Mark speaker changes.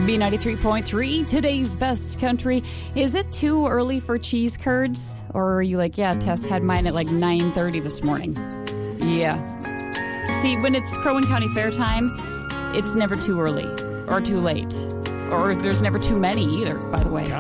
Speaker 1: B93.3, today's best country. Is it too early for cheese curds? Or are you like, yeah, Tess had mine at like 9:30 this morning? Yeah. See, when it's Crow Wing County Fair time, it's never too early or too late. Or there's never too many either, by the way.